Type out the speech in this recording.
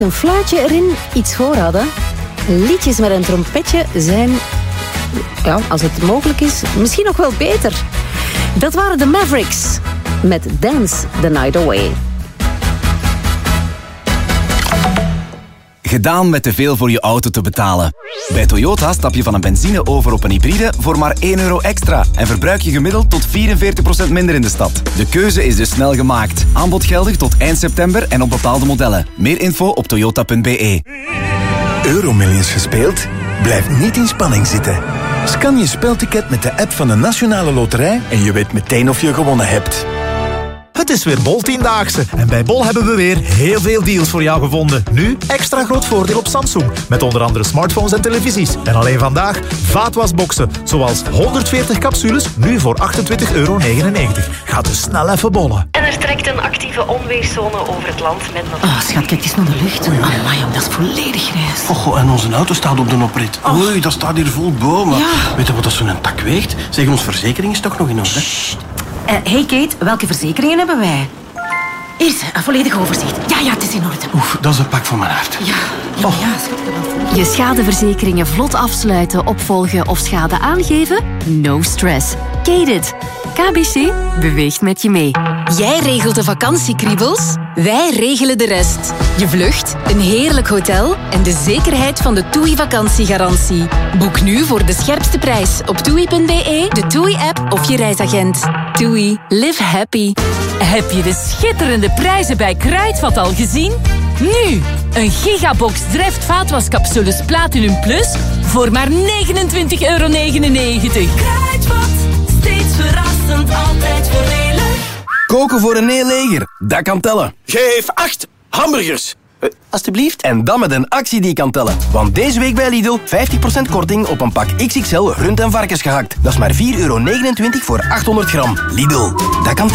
Een fluitje erin, iets voor hadden. Liedjes met een trompetje zijn, ja, als het mogelijk is, misschien nog wel beter. Dat waren de Mavericks met Dance the Night Away. Gedaan met te veel voor je auto te betalen. Bij Toyota stap je van een benzine over op een hybride voor maar €1 extra en verbruik je gemiddeld tot 44% minder in de stad. De keuze is dus snel gemaakt. Aanbod geldig tot eind september en op bepaalde modellen. Meer info op toyota.be. Euromillions gespeeld? Blijf niet in spanning zitten. Scan je spelticket met de app van de Nationale Loterij en je weet meteen of je gewonnen hebt. Het is weer Bol-10-daagse en bij Bol hebben we weer heel veel deals voor jou gevonden. Nu extra groot voordeel op Samsung, met onder andere smartphones en televisies. En alleen vandaag vaatwasboxen, zoals 140 capsules, nu voor €28,99. Ga dus snel even bollen. En er trekt een actieve onweerszone over het land met nog... Oh, schat, kijk eens naar de lucht. Amai, dat is volledig grijs. Oh, en onze auto staat op de oprit. Oei, dat staat hier vol bomen. Ja. Weet je wat dat zo'n tak weegt? Zeg, onze verzekering is toch nog in orde? Hey Kate, welke verzekeringen hebben wij? Hier, een volledig overzicht. Ja, het is in orde. Oef, dat is een pak van mijn hart. Ja, schat, ik heb wel voor. Je schadeverzekeringen vlot afsluiten, opvolgen of schade aangeven? No stress. Kate-it. KBC beweegt met je mee. Jij regelt de vakantiekriebels, wij regelen de rest. Je vlucht, een heerlijk hotel en de zekerheid van de TUI vakantiegarantie. Boek nu voor de scherpste prijs op TUI.be, de TUI-app of je reisagent. TUI. Live happy. Heb je de schitterende prijzen bij Kruidvat al gezien? Nu, een gigabox Dreft vaatwascapsules Platinum Plus voor maar €29,99. Kruidvat, steeds verrassend, altijd voordelig. Koken voor een heel leger, dat kan tellen. Geef 8 hamburgers. Alsjeblieft. En dan met een actie die kan tellen. Want deze week bij Lidl 50% korting op een pak XXL rund- en varkensgehakt. Dat is maar €4,29 voor 800 gram. Lidl, dat kan tellen.